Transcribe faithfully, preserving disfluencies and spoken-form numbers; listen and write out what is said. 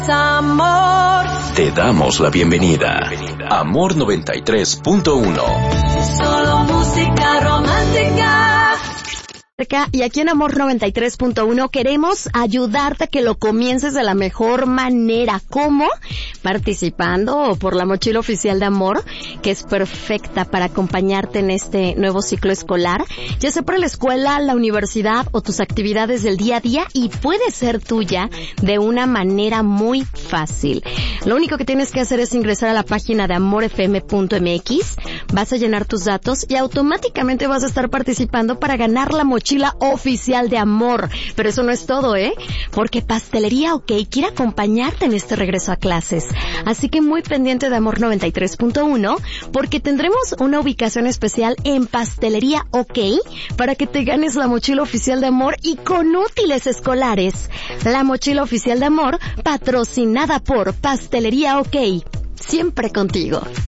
Amor. Te damos la bienvenida. Amor noventa y tres punto uno. Solo música romántica. Y aquí en Amor noventa y tres punto uno queremos ayudarte a que lo comiences de la mejor manera. ¿Cómo? Participando por la mochila oficial de Amor, que es perfecta para acompañarte en este nuevo ciclo escolar, ya sea para la escuela, la universidad o tus actividades del día a día, y puede ser tuya de una manera muy fácil. Lo único que tienes que hacer es ingresar a la página de amor f m punto m x, vas a llenar tus datos y automáticamente vas a estar participando para ganar la mochila oficial de Amor. Pero eso no es todo, ¿eh? Porque Pastelería OK quiere acompañarte en este regreso a clases. Así que muy pendiente de Amor noventa y tres punto uno, porque tendremos una ubicación especial en Pastelería OK para que te ganes la mochila oficial de Amor y con útiles escolares. La mochila oficial de Amor, patrocinada por Pastelería OK. Siempre contigo.